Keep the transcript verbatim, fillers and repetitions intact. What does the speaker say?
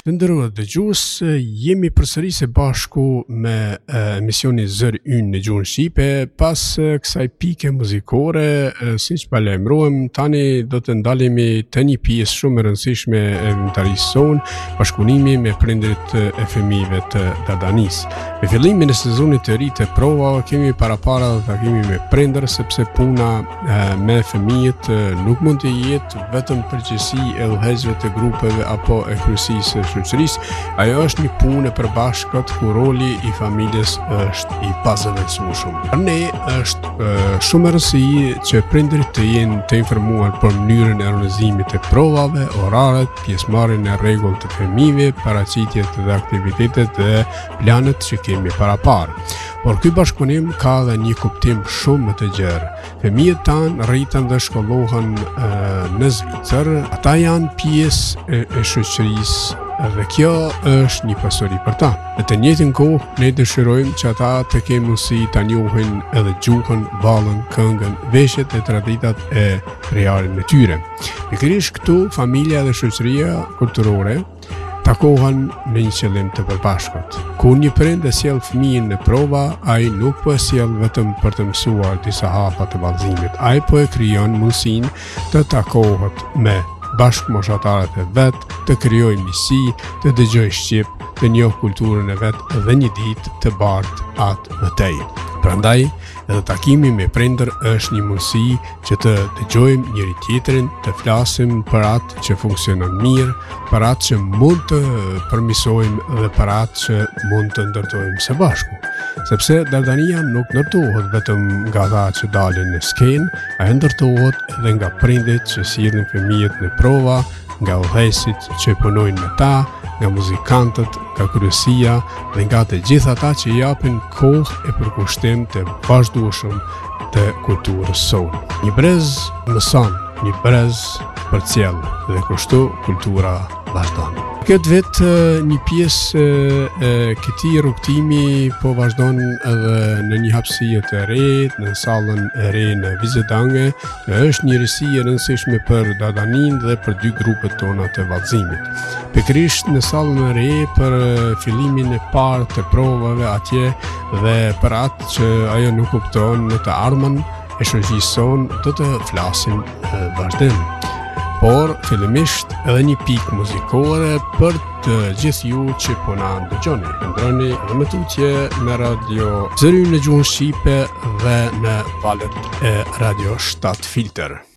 Të nderuar dëgjues, jemi përsëri së bashku me emisionin Zëri ynë në gjuhën shqipe. Pas kësaj pike muzikore, siç palajmëruam, tani do të ndalemi te një pjesë shumë e rëndësishme e inventarisë sonë, bashkëpunimi me prindërit e fëmijëve të Dardanisë. Me fillimin e sezonit të ri të provave, kemi parapara takimi me prindër, sepse puna me fëmijët nuk mund të jetë vetëm përgjegjësi e udhëheqësve të grupeve apo e kryesisë së shoqërisë. Ajo është një punë e përbashkët ku roli i familjes është i pazëvendësueshëm. Për ne është uh, shumë e rëndësishme që prindërit të jenë të informuar për mënyrën e organizimit të provave, oraret, pjesëmarrjen e rregullt të fëmijëve, paraqitjet dhe aktivitetet dhe planet që kemi paraparë. Por ky bashkëpunim ka dhe një kuptim shumë më të gjerë. Fëmijët tanë rriten dhe shkollohen uh, në Zvicër, ata janë pjesë e, e shoqërisë dhe kjo është një pasuri për ta. Në të njëjtën kohë, ne dëshirojmë që ata të kenë mundësi ta njohin edhe gjuhën, vallën, këngën, veshjet e traditat e rejarin e tyre. Pikërisht këtu, familja dhe shoqëria kulturore takohen me një qëllim të përbashkët. Kur një prind e sjell fëmijën në prova, ai nuk po e sjell vetëm për të mësuar disa hapa të vallëzimit, ai po e krijon mundësinë të takohet me bashkëmoshatarët e vet, të krijojë miqësi, të dëgjojë shqip, të njohë kulturën e vet dhe një ditë të bartë atë më tej. Prandaj, edhe takimi me prindër është një mundësi që të dëgjojmë njëri tjetrin, të flasim për atë që funksionon mirë, për atë që mund të përmirësojmë dhe për atë që mund të ndërtojmë së bashku. Sepse Dardania nuk ndërtohet vetëm nga ata që dalin në skenë, ajo ndërtohet edhe nga prindit që sjellin fëmijët në prova, nga udhëheqësit që punojnë me ta, nga muzikantët, nga kryesia dhe nga të gjithë ata që japin kohë e përkushtim të vazhdueshëm të kulturës sonë. Një brez mëson, një brez përcjell dhe kështu kultura vazhdon. Këtë vit një pjesë e këtij rrugtimi po vazhdon edhe në një hapësirë të re, në sallën e re në Vizedange, është një risi e rëndësishme për Dardaninë dhe për dy grupet tona të vallëzimit. Pikërisht në sallën e re për fillimin e parë të provave atje dhe për atë që ajo nuk kupton në të ardhmen e shoqërisë sonë, do të flasim vazhdim. Por, fillimisht edhe një pikë muzikore për të gjithë ju që po na ndëgjoni. Ndroni dhe me tutje në radio Zëri ynë në gjuhën shqipe dhe në valët e Radio shtat Filter.